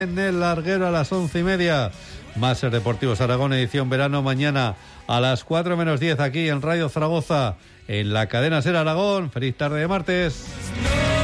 En el larguero a las 11:30. Máster Deportivos Aragón, edición verano, mañana a las 4 menos 10 aquí en Radio Zaragoza, en la cadena SER Aragón. Feliz tarde de martes.